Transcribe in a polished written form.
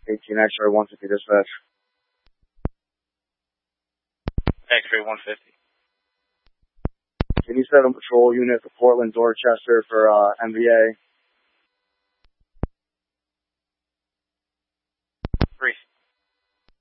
18 X-ray 150 dispatch. X-ray 150. 87 patrol unit for Portland, Dorchester for MVA.